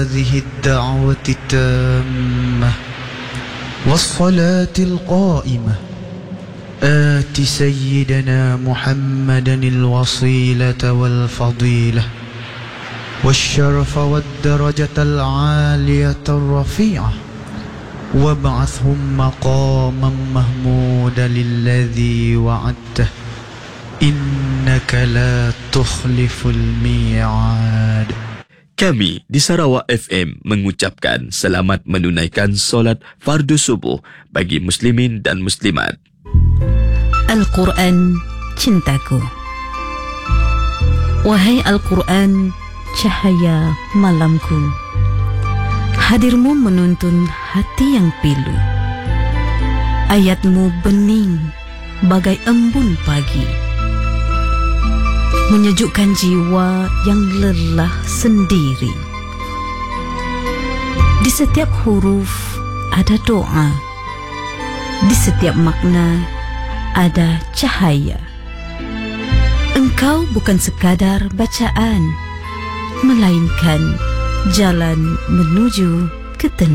هذه الدعوة التامة والصلاة القائمة آت سيدنا محمدا الوصيلة والفضيلة والشرف والدرجة العالية الرفيعة وابعثهم مقاما محمودا الذي وعدته إنك لا تخلف الميعاد. Kami di Sarawak FM mengucapkan selamat menunaikan solat fardu subuh bagi muslimin dan muslimat. Al-Quran cintaku. Wahai Al-Quran, cahaya malamku. Hadirmu menuntun hati yang pilu. Ayatmu bening bagai embun pagi, menyejukkan jiwa yang lelah sendiri. Di setiap huruf ada doa, di setiap makna ada cahaya. Engkau bukan sekadar bacaan, melainkan jalan menuju ketenangan.